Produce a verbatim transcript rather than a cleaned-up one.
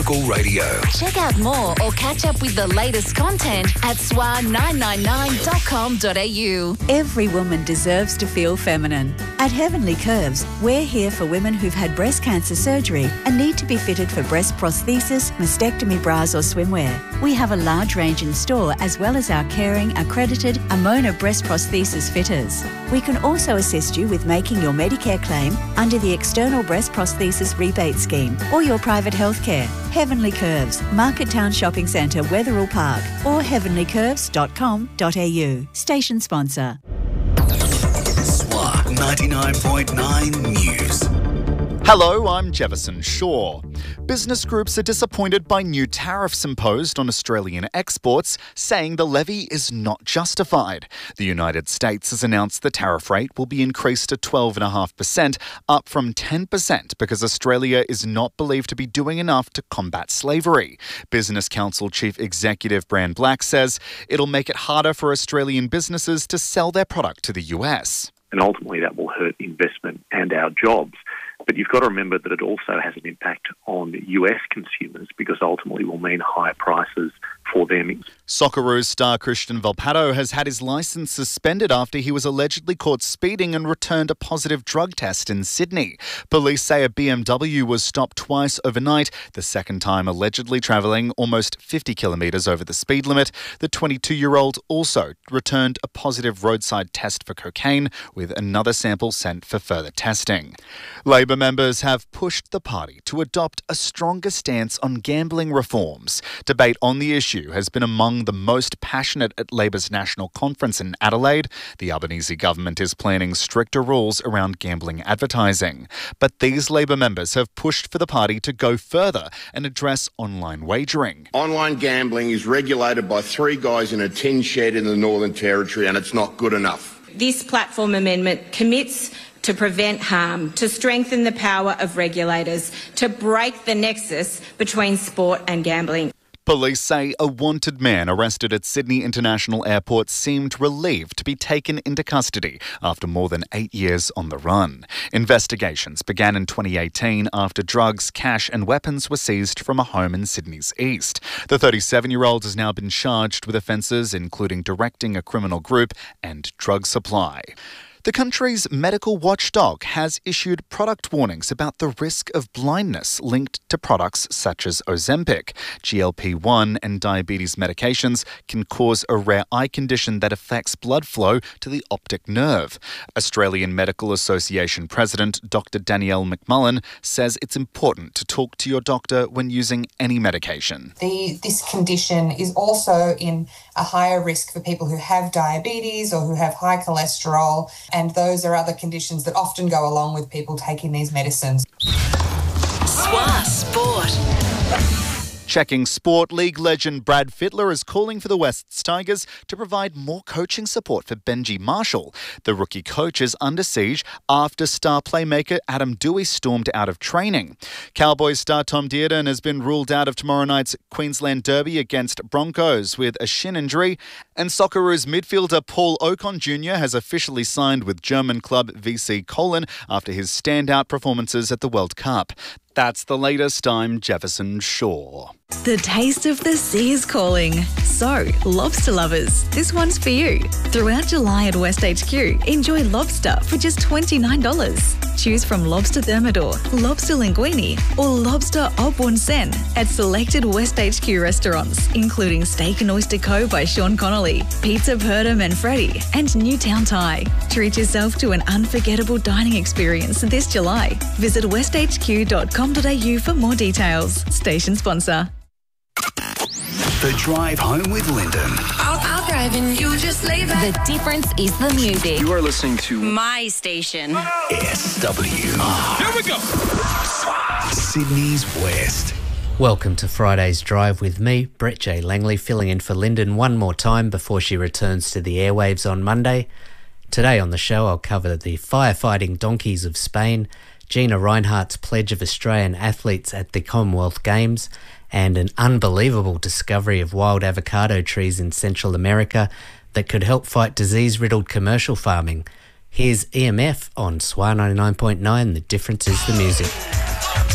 local radio. Check out more or catch up with the latest content at S W A nine nine nine dot com dot a u. Every woman deserves to feel feminine. At Heavenly Curves, we're here for women who've had breast cancer surgery and need to be fitted for breast prosthesis, mastectomy bras or swimwear. We have a large range in store as well as our caring, accredited Amona breast prosthesis fitters. We can also assist you with making your Medicare claim under the External Breast Prosthesis Rebate Scheme or your private healthcare. Heavenly Curves, Market Town Shopping Centre, Wetherill Park, or heavenly curves dot com dot a u. Station sponsor. S W A ninety-nine point nine News. Hello, I'm Jefferson Shaw. Business groups are disappointed by new tariffs imposed on Australian exports, saying the levy is not justified. The United States has announced the tariff rate will be increased to twelve point five percent, up from ten percent, because Australia is not believed to be doing enough to combat slavery. Business Council Chief Executive Brand Black says it'll make it harder for Australian businesses to sell their product to the U S. And ultimately that will hurt investment and our jobs. But you've got to remember that it also has an impact on U S consumers because ultimately will mean higher prices for them. Socceroos star Christian Volpato has had his licence suspended after he was allegedly caught speeding and returned a positive drug test in Sydney. Police say a B M W was stopped twice overnight, the second time allegedly travelling almost fifty kilometres over the speed limit. The twenty-two-year-old also returned a positive roadside test for cocaine, with another sample sent for further testing. Labor members have pushed the party to adopt a stronger stance on gambling reforms. Debate on the issue has been among the most passionate at Labor's national conference in Adelaide. The Albanese government is planning stricter rules around gambling advertising. But these Labor members have pushed for the party to go further and address online wagering. Online gambling is regulated by three guys in a tin shed in the Northern Territory, and it's not good enough. This platform amendment commits to prevent harm, to strengthen the power of regulators, to break the nexus between sport and gambling. Police say a wanted man arrested at Sydney International Airport seemed relieved to be taken into custody after more than eight years on the run. Investigations began in twenty eighteen after drugs, cash and weapons were seized from a home in Sydney's east. The thirty-seven-year-old has now been charged with offences including directing a criminal group and drug supply. The country's medical watchdog has issued product warnings about the risk of blindness linked to products such as Ozempic. G L P one and diabetes medications can cause a rare eye condition that affects blood flow to the optic nerve. Australian Medical Association President Doctor Danielle McMullen says it's important to talk to your doctor when using any medication. The, this condition is also in a higher risk for people who have diabetes or who have high cholesterol. And those are other conditions that often go along with people taking these medicines. S W A Sport. Checking sport, league legend Brad Fittler is calling for the Wests Tigers to provide more coaching support for Benji Marshall. The rookie coach is under siege after star playmaker Adam Dewey stormed out of training. Cowboys star Tom Dearden has been ruled out of tomorrow night's Queensland Derby against Broncos with a shin injury. And Socceroos midfielder Paul Ocon Junior has officially signed with German club V C Köln after his standout performances at the World Cup. That's the latest. I'm Jefferson Shaw. The taste of the sea is calling. So, lobster lovers, this one's for you. Throughout July at West H Q, enjoy lobster for just twenty-nine dollars. Choose from lobster thermidor, lobster linguine, or lobster au bon sen at selected West H Q restaurants, including Steak and Oyster Co. by Sean Connolly, Pizza Perta Manfredi, and Newtown Thai. Treat yourself to an unforgettable dining experience this July. Visit west h q dot com dot a u for more details. Station sponsor. The Drive Home with Lyndon. I'll, I'll drive and you just leave it. The difference is the music. You are listening to My station. S W R. Here we go. Sydney's West. Welcome to Friday's Drive with me, Brett J. Langley, filling in for Lyndon one more time before she returns to the airwaves on Monday. Today on the show, I'll cover the firefighting donkeys of Spain, Gina Rinehart's pledge of Australian athletes at the Commonwealth Games, and an unbelievable discovery of wild avocado trees in Central America that could help fight disease-riddled commercial farming. Here's E M F on S W A ninety-nine point nine, The Difference is the Music.